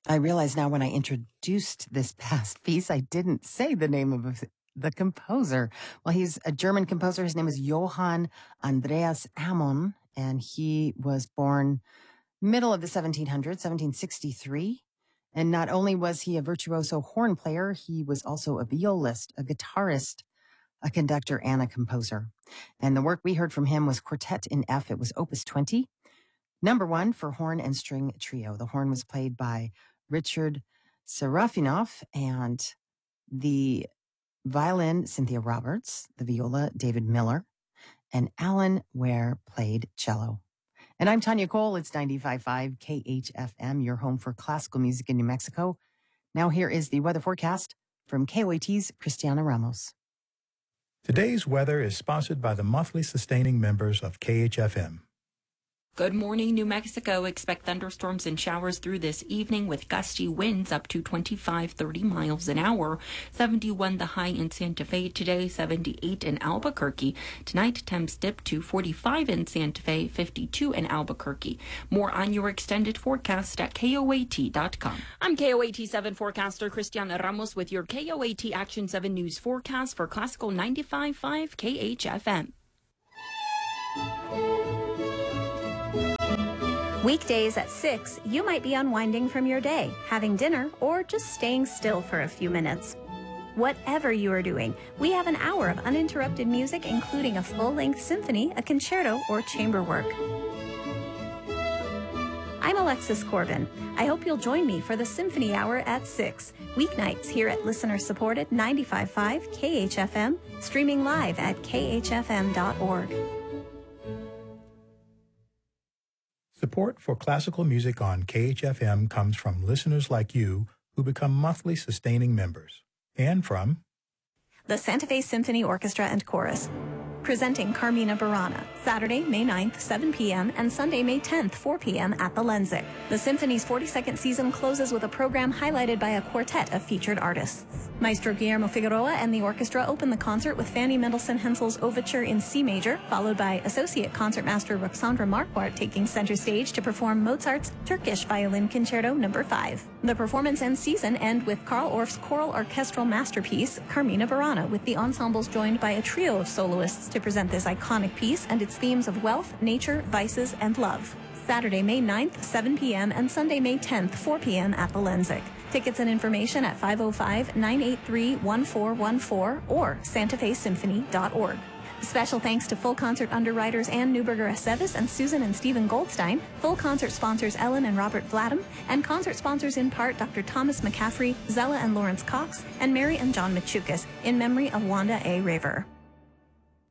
I realize now when I introduced this past piece, I didn't say the name of the composer. Well, he's a German composer. His name is Johann Andreas Ammon, and he was born middle of the 1700s, 1763. And not only was he a virtuoso horn player, he was also a violist, a guitarist, a conductor, and a composer. And the work we heard from him was Quartet in F. It was Opus 20, number 1 for horn and string trio. The horn was played by Richard Serafinov, and the violin, Cynthia Roberts, the viola, David Miller, and Alan Ware played cello. And I'm Tanya Cole. It's 95.5 KHFM, your home for classical music in New Mexico. Now here is the weather forecast from KOAT's Christiana Ramos. Today's weather is sponsored by the monthly sustaining members of KHFM. Good morning, New Mexico. Expect thunderstorms and showers through this evening with gusty winds up to 25-30 miles an hour. 71 the high in Santa Fe today, 78 in Albuquerque. Tonight, temps dip to 45 in Santa Fe, 52 in Albuquerque. More on your extended forecast at KOAT.com. I'm KOAT 7 forecaster Christiana Ramos with your KOAT Action 7 News forecast for Classical 95.5 KHFM. Weekdays at 6, you might be unwinding from your day, having dinner, or just staying still for a few minutes. Whatever you are doing, we have an hour of uninterrupted music, including a full-length symphony, a concerto, or chamber work. I'm Alexis Corbin. I hope you'll join me for the Symphony Hour at 6, weeknights here at listener-supported 95.5 KHFM, streaming live at khfm.org. Support for classical music on KHFM comes from listeners like you who become monthly sustaining members, and from the Santa Fe Symphony Orchestra and Chorus, presenting Carmina Burana, Saturday, May 9th, 7 p.m., and Sunday, May 10th, 4 p.m. at the Lenzik. The Symphony's 42nd season closes with a program highlighted by a quartet of featured artists. Maestro Guillermo Figueroa and the orchestra open the concert with Fanny Mendelssohn Hensel's Overture in C major, followed by Associate Concertmaster Ruxandra Marquardt taking center stage to perform Mozart's Turkish Violin Concerto No. 5. The performance and season end with Carl Orff's choral orchestral masterpiece, Carmina Burana, with the ensembles joined by a trio of soloists to present this iconic piece and its themes of wealth, nature, vices, and love. Saturday, May 9th, 7 p.m. and Sunday, May 10th, 4 p.m. at the Lenzik. Tickets and information at 505-983-1414 or santafesymphony.org. Special thanks to Full Concert underwriters Ann Neuberger Aceves and Susan and Stephen Goldstein, Full Concert sponsors Ellen and Robert Vladam, and concert sponsors in part Dr. Thomas McCaffrey, Zella and Lawrence Cox, and Mary and John Machukas, in memory of Wanda A. Raver.